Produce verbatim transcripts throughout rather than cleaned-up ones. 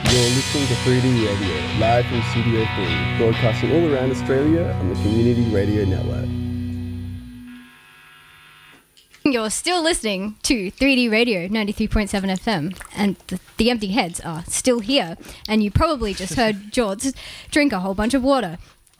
You're listening to three D Radio, live from Studio three, broadcasting all around Australia on the Community Radio Network. You're still listening to three D Radio ninety-three point seven F M, and the, the empty heads are still here, and you probably just heard George drink a whole bunch of water.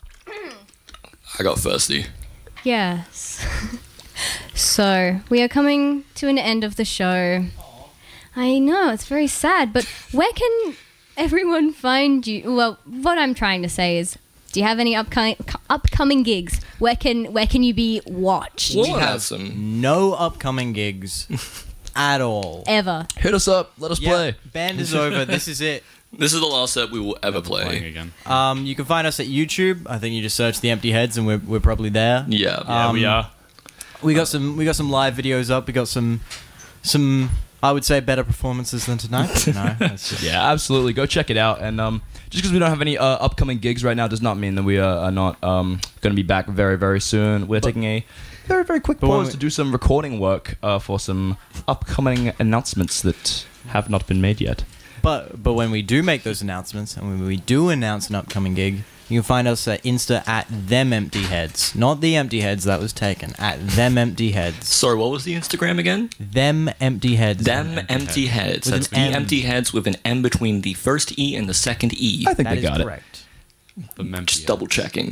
I got thirsty. Yes. So, we are coming to an end of the show. I know, it's very sad, but where can everyone find you? Well, what I'm trying to say is, do you have any upcoming upcoming gigs? Where can where can you be watched? We'll have some. No upcoming gigs at all. Ever. Hit us up. Let us Yeah, play. band is over. This is it. This is the last set we will ever Playing play. again. Um, you can find us at YouTube. I think you just search the Empty Heads, and we're we're probably there. Yeah. Yeah, Um, we are. We got some we got some live videos up. We got some some I would say better performances than tonight. No, that's just, Yeah, absolutely. Go check it out. And um, just because we don't have any uh, upcoming gigs right now does not mean that we uh, are not um, going to be back very, very soon. We're taking a very, very quick when pause we- to do some recording work uh, for some upcoming announcements that have not been made yet. But but when we do make those announcements, and when we do announce an upcoming gig, you can find us at Insta at them empty heads, not the empty heads that was taken. At them empty heads, Sorry, what was the Instagram again? them empty heads. Them empty heads. With That's an the M. empty heads with an M between the first E and the second E. I think That they is got correct. The Memphis. Just double checking.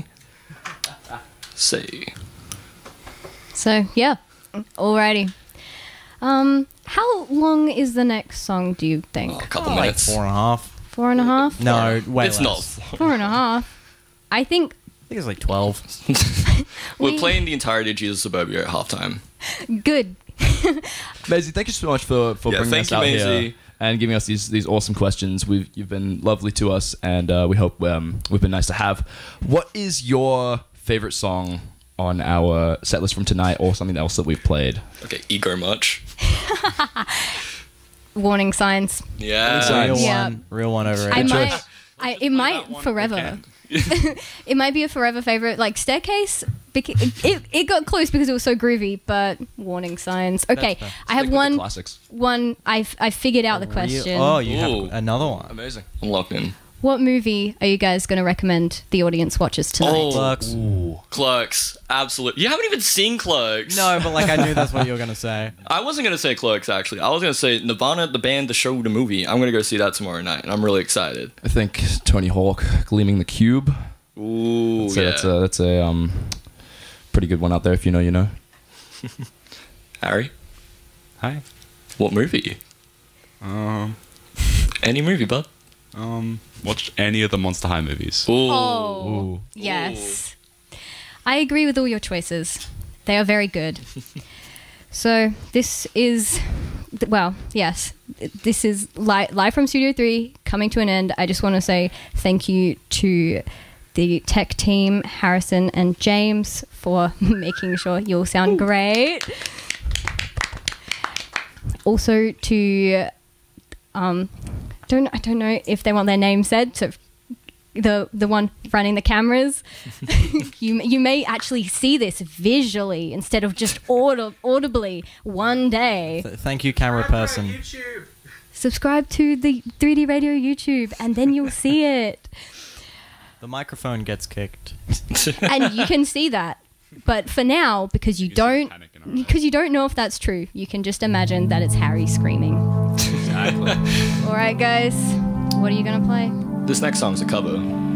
Say. So, yeah. Alrighty. Um, how long is the next song, do you think? Oh, a couple Like minutes. four and a half. Four and a half? No, way it's less. not. Four and a half. I think I think it's like twelve. We're We- playing the entirety of Jesus Suburbia at halftime. good. Maisie, thank you so much for, for Yeah, bringing thank us you, out Maisie. here and giving us these, these awesome questions. We've You've been lovely to us, and uh, we hope um, we've been nice to have. What is your favorite song on our set list from tonight, or something else that we've played? Okay, ego much. Warning signs. Yeah. Signs. Real Yeah. one. Real one over I it. might, I, it might one forever. It might be a forever favorite. Like Staircase, bec- it, it, it got close because it was so groovy, but warning signs. Okay, fair. I have Stick with the one. classics. One. I I figured out the question. Oh, you Ooh. have another one. Amazing. I'm locked in. What movie are you guys going to recommend the audience watches tonight? Oh, Clerks. Clerks. Absolutely. You haven't even seen Clerks. No, but like I knew that's what you were gonna say. I wasn't going to say Clerks, actually. I was going to say Nirvana, the band, the show, the movie. I'm going to go see that tomorrow night, and I'm really excited. I think Tony Hawk, Gleaming the Cube. Ooh, So yeah. that's a that's a um pretty good one out there. If you know, you know. Harry, Hi. what movie? Um, Any movie, bud. um, watch any of the Monster High movies. Ooh. Oh, yes. I agree with all your choices. They are very good. So this is, th- well, yes, this is li- live from Studio three, coming to an end. I just want to say thank you to the tech team, Harrison and James, for making sure you'll sound great. Also to, um, don't I don't know if they want their name said, so the the one running the cameras. you you may actually see this visually instead of just audi- audibly one day. Th- Thank you, camera person. Subscribe to the three D Radio YouTube and then you'll see it. The microphone gets kicked. And you can see that. But for now, because you You can see don't panic in our eyes. because you don't know if that's true, you can just imagine that it's Harry screaming. Exactly. All right, guys. What are you going to play? This next song's a cover.